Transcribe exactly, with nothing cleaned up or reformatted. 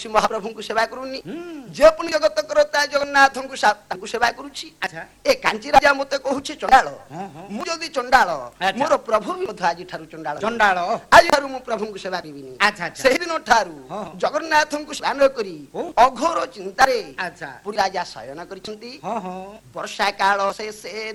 श्री महाप्रभु को सेवा करूनी जे पुण्य जगत करता जगन्नाथ को तांको सेवा करूची ए कांची राजा मते कहूची चंडाल मु जदी चंडाल मोर प्रभु भी मथ आज ठारू चंडाल चंडाल आज ठारू मु प्रभु को सेवा करिबिनी अच्छा अच्छा सेही दिन ठारू जगन्नाथ को स्नान करी अघोर चिंता रे अच्छा पुरी राजा शयन करिसंती हां हां वर्षा काल से से